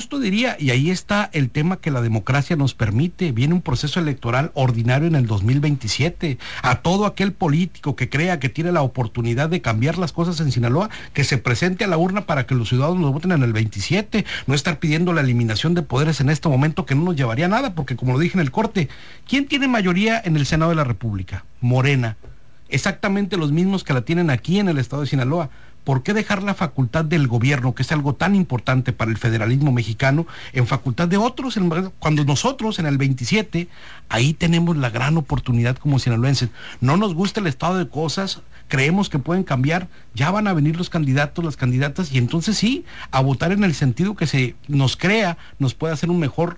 gusto diría, y ahí está el tema que la democracia nos permite, viene un proceso electoral ordinario en el 2027, a todo aquel político que crea que tiene la oportunidad de cambiar las cosas en Sinaloa, que se presente a la urna para que los ciudadanos nos voten en el 27, no estar pidiendo la eliminación de poderes en este momento que no nos llevaría a nada, porque como lo dije en el corte, ¿quién tiene mayoría en el Senado de la República? Morena, exactamente los mismos que la tienen aquí en el estado de Sinaloa. ¿Por qué dejar la facultad del gobierno, que es algo tan importante para el federalismo mexicano, en facultad de otros? Cuando nosotros en el 27, ahí tenemos la gran oportunidad como sinaloenses. No nos gusta el estado de cosas, creemos que pueden cambiar, ya van a venir los candidatos, las candidatas, y entonces sí, a votar en el sentido que se nos crea, nos puede hacer un mejor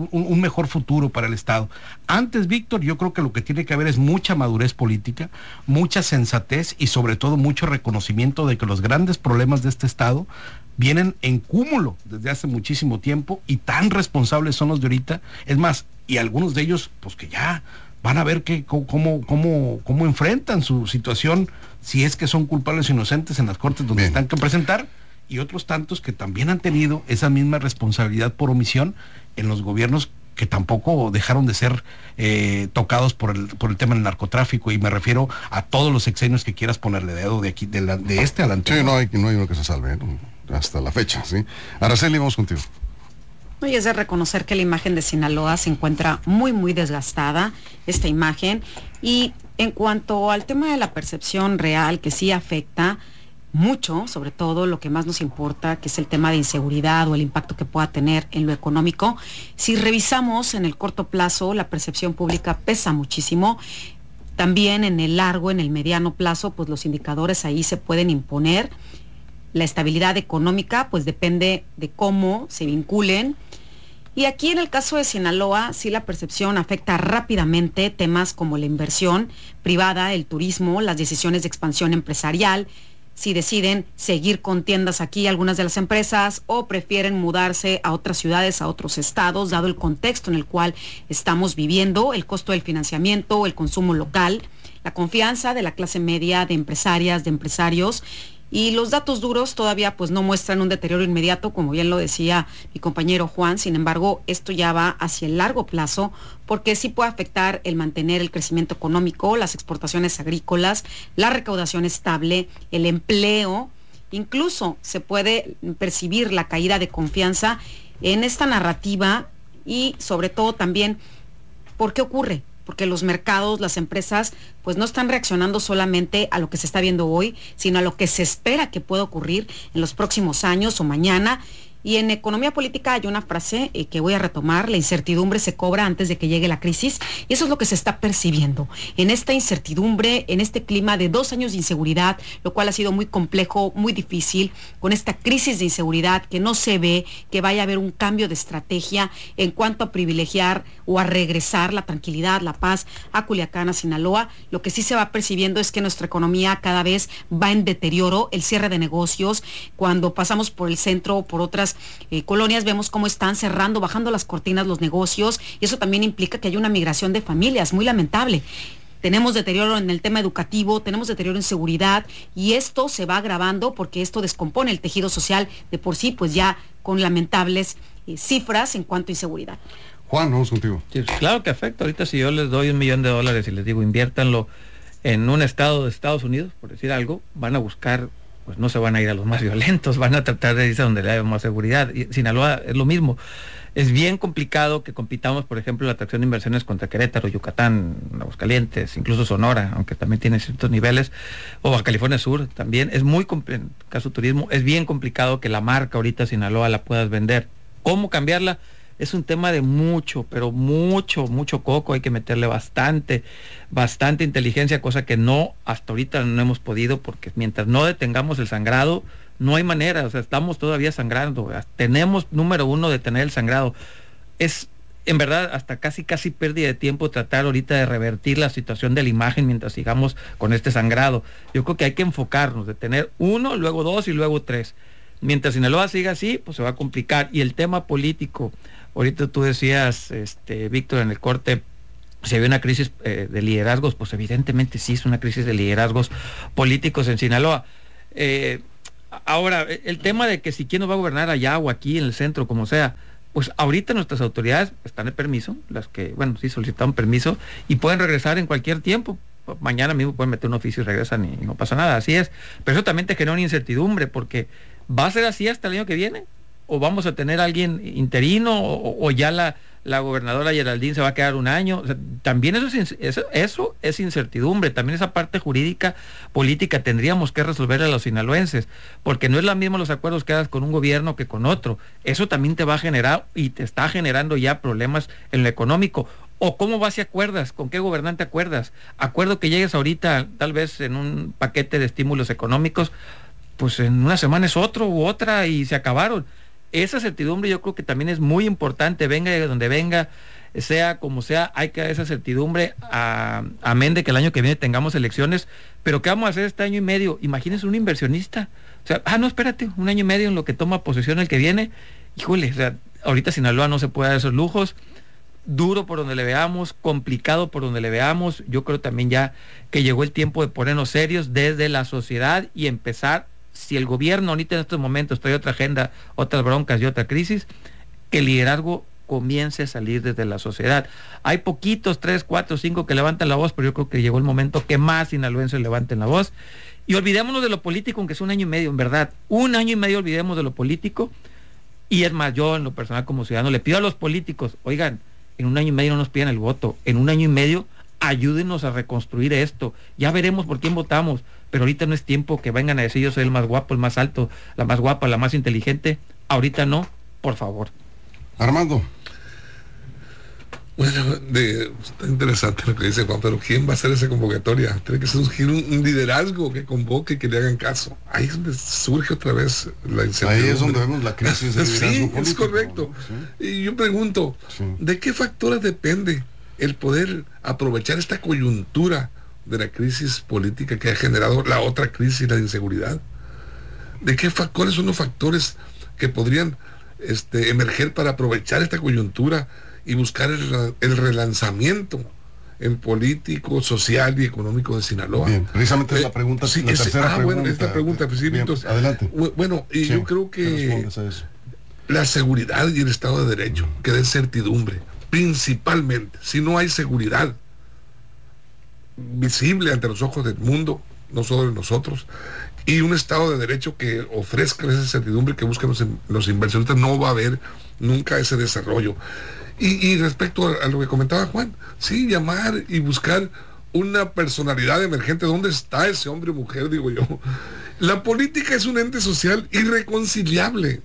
futuro para el Estado. Antes, Víctor, yo creo que lo que tiene que haber es mucha madurez política, mucha sensatez y sobre todo mucho reconocimiento de que los grandes problemas de este Estado vienen en cúmulo desde hace muchísimo tiempo y tan responsables son los de ahorita. Es más, y algunos de ellos, pues que ya van a ver cómo enfrentan su situación, si es que son culpables o inocentes en las cortes donde están que presentar, y otros tantos que también han tenido esa misma responsabilidad por omisión en los gobiernos que tampoco dejaron de ser tocados por el tema del narcotráfico, y me refiero a todos los sexenios que quieras ponerle dedo de aquí, de este al anterior. Sí, no hay uno que se salve, ¿no? Hasta la fecha, ¿sí? Araceli, vamos contigo. Y es de reconocer que la imagen de Sinaloa se encuentra muy, muy desgastada, esta imagen, y en cuanto al tema de la percepción real, que sí afecta mucho, sobre todo lo que más nos importa, que es el tema de inseguridad o el impacto que pueda tener en lo económico. Si revisamos en el corto plazo, la percepción pública pesa muchísimo. También en el largo, en el mediano plazo, pues los indicadores ahí se pueden imponer. La estabilidad económica, pues depende de cómo se vinculen. Y aquí en el caso de Sinaloa, sí la percepción afecta rápidamente temas como la inversión privada, el turismo, las decisiones de expansión empresarial, si deciden seguir con tiendas aquí algunas de las empresas o prefieren mudarse a otras ciudades, a otros estados, dado el contexto en el cual estamos viviendo, el costo del financiamiento, el consumo local, la confianza de la clase media, de empresarias, de empresarios. Y los datos duros todavía pues no muestran un deterioro inmediato, como bien lo decía mi compañero Juan. Sin embargo, esto ya va hacia el largo plazo, porque sí puede afectar el mantener el crecimiento económico, las exportaciones agrícolas, la recaudación estable, el empleo. Incluso se puede percibir la caída de confianza en esta narrativa y sobre todo también, ¿por qué ocurre? Porque los mercados, las empresas, pues no están reaccionando solamente a lo que se está viendo hoy, sino a lo que se espera que pueda ocurrir en los próximos años o mañana. Y en economía política hay una frase que voy a retomar: la incertidumbre se cobra antes de que llegue la crisis, y eso es lo que se está percibiendo en esta incertidumbre, en este clima de 2 años de inseguridad, lo cual ha sido muy complejo, muy difícil, con esta crisis de inseguridad que no se ve que vaya a haber un cambio de estrategia en cuanto a privilegiar o a regresar la tranquilidad, la paz a Culiacán, a Sinaloa. Lo que sí se va percibiendo es que nuestra economía cada vez va en deterioro, el cierre de negocios, cuando pasamos por el centro o por otras colonias, vemos cómo están cerrando, bajando las cortinas los negocios, y eso también implica que hay una migración de familias muy lamentable. Tenemos deterioro en el tema educativo, tenemos deterioro en seguridad, y esto se va agravando porque esto descompone el tejido social de por sí, pues ya con lamentables cifras en cuanto a inseguridad. Juan, vamos contigo. Sí, claro que afecta. Ahorita si yo les doy $1 millón y les digo inviértanlo en un estado de Estados Unidos, por decir algo, van a buscar, pues no se van a ir a los más violentos, van a tratar de irse a donde haya más seguridad. Y Sinaloa es lo mismo. Es bien complicado que compitamos, por ejemplo, la atracción de inversiones contra Querétaro, Yucatán, Aguascalientes, incluso Sonora, aunque también tiene ciertos niveles, o Baja California Sur también. Es muy complicado, en el caso turismo, es bien complicado que la marca ahorita Sinaloa la puedas vender. ¿Cómo cambiarla? Es un tema de mucho coco, hay que meterle bastante inteligencia, cosa que no, hasta ahorita no hemos podido, porque mientras no detengamos el sangrado, no hay manera, o sea, estamos todavía sangrando, tenemos, número uno, detener el sangrado. Es, en verdad, hasta casi pérdida de tiempo tratar ahorita de revertir la situación de la imagen mientras sigamos con este sangrado. Yo creo que hay que enfocarnos, de tener 1, luego 2 y luego 3. Mientras Sinaloa siga así, pues se va a complicar. Y el tema político, ahorita tú decías, Víctor, en el corte, si había una crisis de liderazgos, pues evidentemente sí es una crisis de liderazgos políticos en Sinaloa. Ahora, el tema de que si quién nos va a gobernar allá o aquí en el centro, como sea, pues ahorita nuestras autoridades están de permiso, las que, bueno, sí solicitaron permiso y pueden regresar en cualquier tiempo. Mañana mismo pueden meter un oficio y regresan y no pasa nada, así es. Pero eso también te genera una incertidumbre, porque ¿va a ser así hasta el año que viene? ¿O vamos a tener a alguien interino? ¿O ya la gobernadora Geraldine se va a quedar un año? O sea, también eso es incertidumbre. También esa parte jurídica, política, tendríamos que resolver a los sinaloenses, porque no es lo mismo los acuerdos que hagas con un gobierno que con otro. Eso también te va a generar y te está generando ya problemas en lo económico. ¿O cómo vas y acuerdas? ¿Con qué gobernante acuerdas? Acuerdo que llegues ahorita, tal vez en un paquete de estímulos económicos, pues en una semana es otro u otra y se acabaron. Esa certidumbre yo creo que también es muy importante, venga de donde venga, sea como sea, hay que dar esa certidumbre, amén de que el año que viene tengamos elecciones. Pero ¿qué vamos a hacer este año y medio? Imagínense un inversionista. O sea, no, espérate, un año y medio en lo que toma posesión el que viene. Híjole, o sea, ahorita Sinaloa no se puede dar esos lujos. Duro por donde le veamos, complicado por donde le veamos. Yo creo también ya que llegó el tiempo de ponernos serios desde la sociedad y empezar, si el gobierno ahorita en estos momentos trae otra agenda, otras broncas y otra crisis, que el liderazgo comience a salir desde la sociedad. Hay poquitos, 3, 4, 5 que levantan la voz, pero yo creo que llegó el momento que más sinaloenses levanten la voz. Y olvidémonos de lo político, aunque sea un año y medio, en verdad. Un año y medio olvidemos de lo político. Y es más, yo en lo personal como ciudadano le pido a los políticos, oigan, en un año y medio no nos pidan el voto, en un año y medio ayúdenos a reconstruir esto, ya veremos por quién votamos, pero ahorita no es tiempo que vengan a decir yo soy el más guapo, el más alto, la más guapa, la más inteligente, ahorita no, por favor. Armando. Bueno, está interesante lo que dice Juan, pero ¿quién va a hacer esa convocatoria? Tiene que ser un liderazgo que convoque y que le hagan caso. Ahí es donde surge otra vez la incertidumbre. Ahí es donde vemos la crisis de liderazgo sí, político, es correcto. ¿sí? Y yo pregunto, Sí. ¿de qué factores depende el poder aprovechar esta coyuntura de la crisis política que ha generado la otra crisis, la de inseguridad? ¿Cuáles son los factores que podrían emerger para aprovechar esta coyuntura y buscar el relanzamiento en político, social y económico de Sinaloa? Bien, precisamente es la pregunta, sí, la tercera pregunta. Bueno, esta pregunta, pues, sí, bien, entonces, adelante. Bueno, y Sí, yo creo ¿qué que respondes a eso? la seguridad y el Estado de Derecho, que dé certidumbre, principalmente. Si no hay seguridad visible ante los ojos del mundo, no solo de nosotros, y un Estado de Derecho que ofrezca esa certidumbre que buscan los inversionistas, no va a haber nunca ese desarrollo. Y respecto a lo que comentaba Juan, sí, llamar y buscar una personalidad emergente. ¿Dónde está ese hombre o mujer, digo yo? La política es un ente social irreconciliable.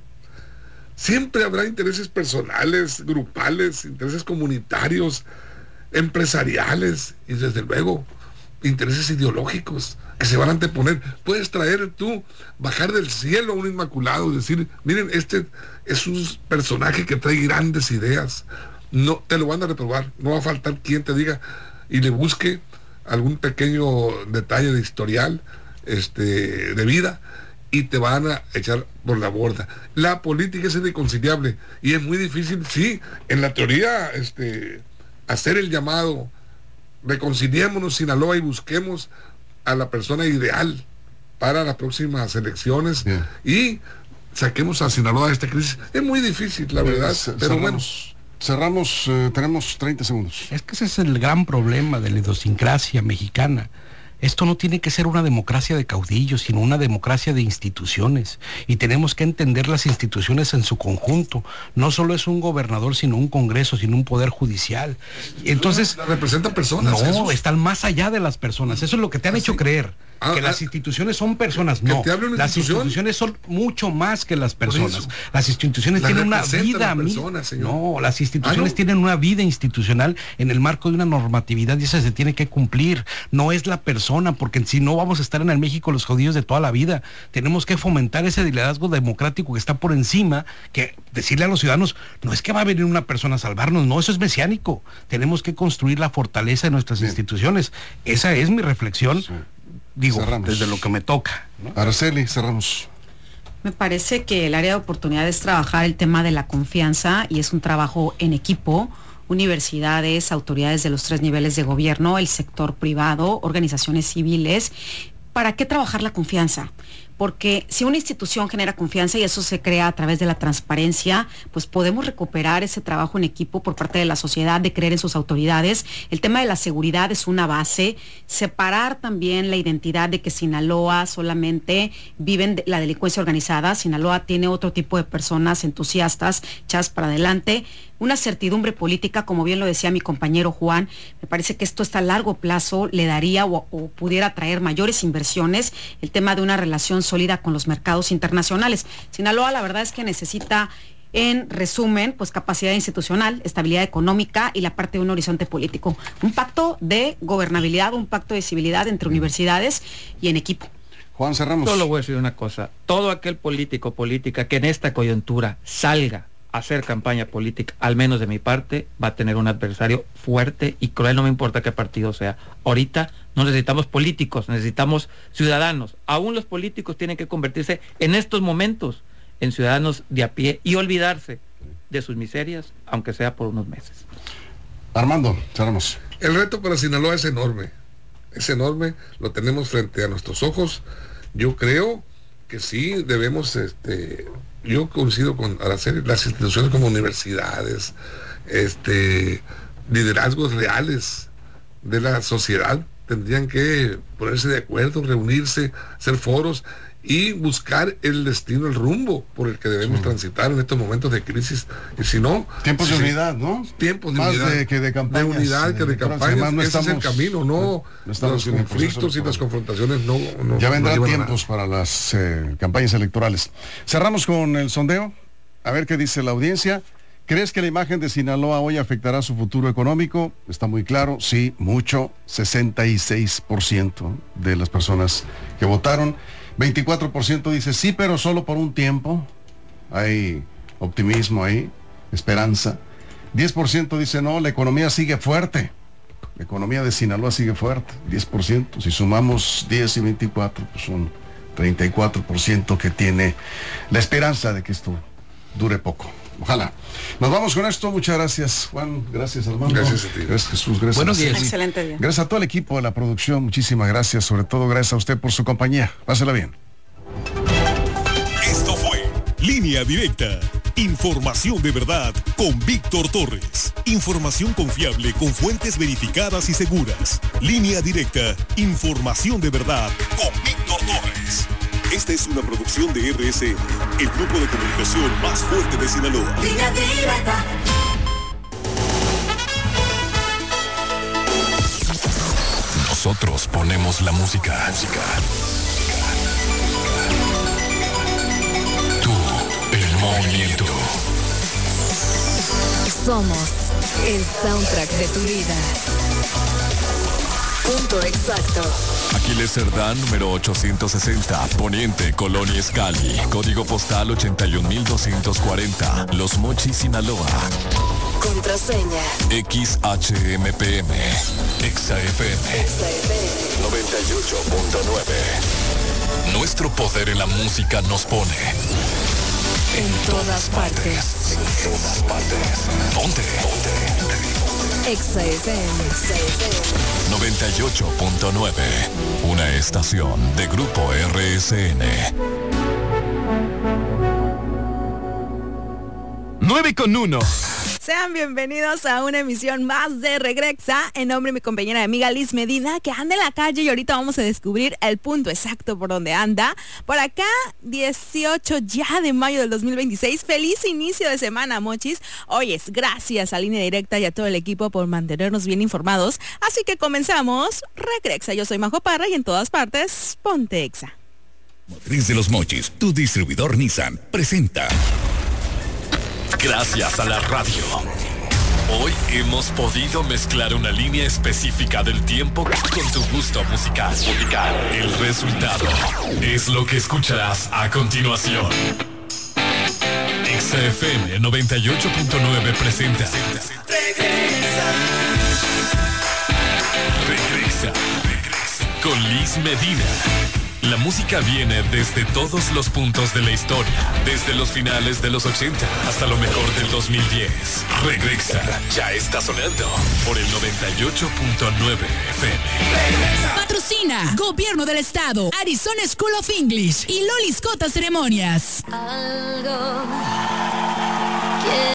Siempre habrá intereses personales, grupales, intereses comunitarios, empresariales y desde luego intereses ideológicos que se van a anteponer. Puedes traer tú, bajar del cielo a un inmaculado y decir, miren, este es un personaje que trae grandes ideas, no te lo van a reprobar, no va a faltar quien te diga y le busque algún pequeño detalle de historial, de vida, y te van a echar por la borda. La política es irreconciliable y es muy difícil, sí, en la teoría, hacer el llamado, reconciliémonos Sinaloa y busquemos a la persona ideal para las próximas elecciones. Bien. Y saquemos a Sinaloa de esta crisis. Es muy difícil, la verdad, pero bueno. Cerramos, tenemos 30 segundos. Es que ese es el gran problema de la idiosincrasia mexicana. Esto no tiene que ser una democracia de caudillos, sino una democracia de instituciones. Y tenemos que entender las instituciones en su conjunto. No solo es un gobernador, sino un congreso, sino un poder judicial. Entonces, representan personas. No, Jesús. Están más allá de las personas. Eso es lo que te han hecho creer. Que las instituciones son personas. No, las instituciones son mucho más que las personas. Las instituciones tienen una vida. No, las instituciones tienen una vida institucional en el marco de una normatividad y esa se tiene que cumplir. No es la persona, porque si no vamos a estar en el México los jodidos de toda la vida. Tenemos que fomentar ese liderazgo democrático que está por encima, que decirle a los ciudadanos, no es que va a venir una persona a salvarnos, no, eso es mesiánico. Tenemos que construir la fortaleza de nuestras instituciones. Esa es mi reflexión. Sí. Digo, cerramos. Desde lo que me toca, ¿no? Araceli, cerramos. Me parece que el área de oportunidad es trabajar el tema de la confianza y es un trabajo en equipo, universidades, autoridades de los 3 niveles de gobierno, el sector privado, organizaciones civiles. ¿Para qué trabajar la confianza? porque si una institución genera confianza y eso se crea a través de la transparencia, pues podemos recuperar ese trabajo en equipo por parte de la sociedad, de creer en sus autoridades. El tema de la seguridad es una base, separar también la identidad de que Sinaloa solamente viven la delincuencia organizada. Sinaloa tiene otro tipo de personas entusiastas, echadas para adelante, una certidumbre política, como bien lo decía mi compañero Juan. Me parece que esto a largo plazo le daría o pudiera traer mayores inversiones, el tema de una relación sólida con los mercados internacionales. Sinaloa, la verdad es que necesita, en resumen, pues capacidad institucional, estabilidad económica y la parte de un horizonte político. Un pacto de gobernabilidad, un pacto de civilidad entre universidades y en equipo. Juan, cerramos. Solo voy a decir una cosa. Todo aquel político, política que en esta coyuntura salga a hacer campaña política, al menos de mi parte, va a tener un adversario fuerte y cruel, no me importa qué partido sea. Ahorita no necesitamos políticos, necesitamos ciudadanos. Aún los políticos tienen que convertirse en estos momentos en ciudadanos de a pie y olvidarse de sus miserias, aunque sea por unos meses. Armando, cerramos. El reto para Sinaloa es enorme, lo tenemos frente a nuestros ojos. Yo creo que sí debemos, yo coincido con Araceli, las instituciones como universidades, liderazgos reales de la sociedad tendrían que ponerse de acuerdo, reunirse, hacer foros y buscar el destino, el rumbo por el que debemos transitar en estos momentos de crisis. Y si no... Tiempos de unidad, ¿no? Tiempos de más unidad. de campañas. De unidad que de campañas. No ese es el camino, no los conflictos y las confrontaciones. No ya vendrán no tiempos para las campañas electorales. Cerramos con el sondeo. A ver qué dice la audiencia. ¿Crees que la imagen de Sinaloa hoy afectará su futuro económico? Está muy claro, sí, mucho. 66% de las personas que votaron. 24% dice sí, pero solo por un tiempo. Hay optimismo ahí, esperanza. 10% dice no, la economía sigue fuerte. La economía de Sinaloa sigue fuerte. 10%. Si sumamos 10 y 24, pues son 34% que tiene la esperanza de que esto dure poco. Ojalá. Nos vamos con esto. Muchas gracias, Juan. Gracias, Armando. Gracias a ti. Gracias, Jesús. Gracias. Buenos días. Excelente día. Gracias a todo el equipo de la producción. Muchísimas gracias. Sobre todo, gracias a usted por su compañía. Pásela bien. Esto fue Línea Directa. Información de verdad con Víctor Torres. Información confiable con fuentes verificadas y seguras. Línea Directa. Información de verdad con Víctor Torres. Esta es una producción de RSN, el grupo de comunicación más fuerte de Sinaloa. Línea Directa. Nosotros ponemos la música. Tú, el movimiento. Somos el soundtrack de tu vida. Punto exacto. Aquiles Cerdán, número 860, Poniente, Colonia Escali, código postal 81240, Los Mochis, Sinaloa. Contraseña. XHMPM, XAFM 98.9. Nuestro poder en la música nos pone En todas partes. En todas partes. Ponte. XFM 98.9. Una estación de Grupo RSN. 9:1. Sean bienvenidos a una emisión más de Regrexa, en nombre de mi compañera y amiga Liz Medina, que anda en la calle y ahorita vamos a descubrir el punto exacto por donde anda. Por acá, 18 ya de mayo del 2026. Feliz inicio de semana, mochis. Oyes, gracias a Línea Directa y a todo el equipo por mantenernos bien informados. Así que comenzamos Regrexa. Yo soy Majo Parra y en todas partes, ponte Exa. Motriz de los Mochis, tu distribuidor Nissan, presenta. Gracias a la radio. Hoy hemos podido mezclar una línea específica del tiempo con tu gusto musical. El resultado es lo que escucharás a continuación. XFM 98.9 presenta Regresa con Liz Medina. La música viene desde todos los puntos de la historia, desde los finales de los 80 hasta lo mejor del 2010. Regresa, ya está sonando por el 98.9 FM. Patrocina Gobierno del Estado, Arizona School of English y Lolis Cota Ceremonias. Algo que